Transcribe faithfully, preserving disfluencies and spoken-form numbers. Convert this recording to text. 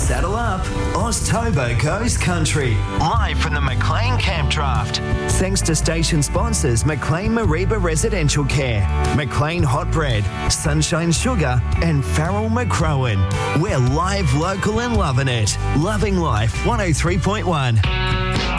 Saddle up. Oztober goes country. Live from the Maclean Camp Draft. Thanks to station sponsors Maclean Mariba Residential Care, Maclean Hot Bread, Sunshine Sugar, and Farrell McCrowan. We're live, local, and loving it. Loving Life one oh three point one.